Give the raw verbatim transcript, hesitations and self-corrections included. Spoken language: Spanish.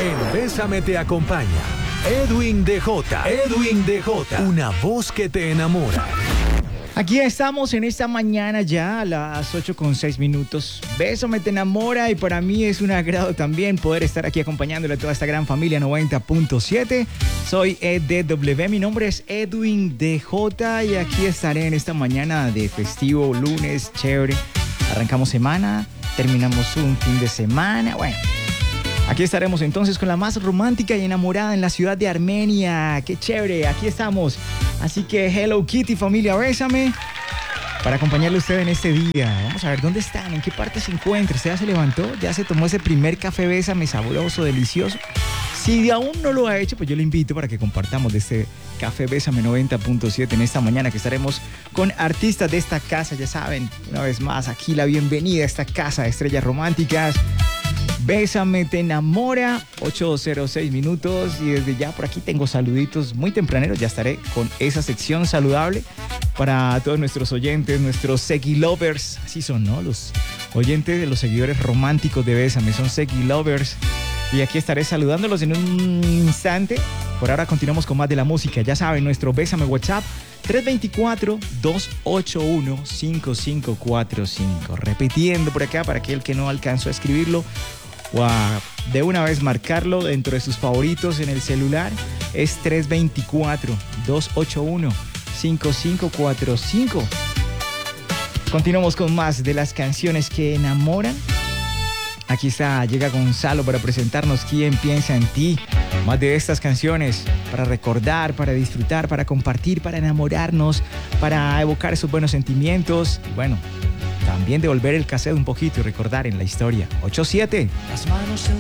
En Bésame te acompaña Edwin D J. Edwin D J. Una voz que te enamora. Aquí estamos en esta mañana ya a las ocho con seis minutos. Bésame te enamora y para mí es un agrado también poder estar aquí acompañándole a toda esta gran familia noventa punto siete. Soy E D W, mi nombre es Edwin D J y aquí estaré en esta mañana de festivo, lunes, chévere. Arrancamos semana, terminamos un fin de semana, bueno. Aquí estaremos entonces con la más romántica y enamorada en la ciudad de Armenia. ¡Qué chévere! Aquí estamos. Así que Hello Kitty, familia, bésame. Para acompañarle a usted en este día. Vamos a ver dónde están, en qué parte se encuentra. ¿Usted ya se levantó? ¿Ya se tomó ese primer café bésame sabroso, delicioso? Si aún no lo ha hecho, pues yo le invito para que compartamos de este Café Bésame noventa punto siete en esta mañana que estaremos con artistas de esta casa. Ya saben, una vez más, aquí la bienvenida a esta casa de estrellas románticas. Bésame te enamora, ocho cero seis minutos y desde ya por aquí tengo saluditos muy tempraneros. Ya estaré con esa sección saludable para todos nuestros oyentes, nuestros seguilovers. Así son, ¿no? Los oyentes de los seguidores románticos de Bésame son seguilovers. Y aquí estaré saludándolos en un instante. Por ahora continuamos con más de la música. Ya saben, nuestro Bésame WhatsApp tres dos cuatro, dos ocho uno, cinco cinco cuatro cinco. Repitiendo por acá para aquel que no alcanzó a escribirlo o a de una vez marcarlo dentro de sus favoritos en el celular. Es tres dos cuatro, dos ocho uno, cinco cinco cuatro cinco. Continuamos con más de las canciones que enamoran. Aquí está, llega Gonzalo para presentarnos Quién piensa en ti. Más de estas canciones para recordar, para disfrutar, para compartir, para enamorarnos, para evocar esos buenos sentimientos. Y bueno, también devolver el cassette un poquito y recordar en la historia. ocho siete. Las manos en